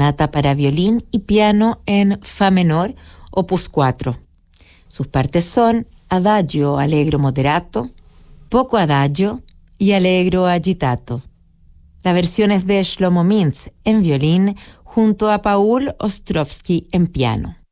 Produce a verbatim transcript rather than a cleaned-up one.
sonata para violín y piano en fa menor, opus cuatro. Sus partes son adagio allegro moderato, poco adagio y allegro agitato. La versión es de Shlomo Mintz en violín junto a Paul Ostrovsky en piano.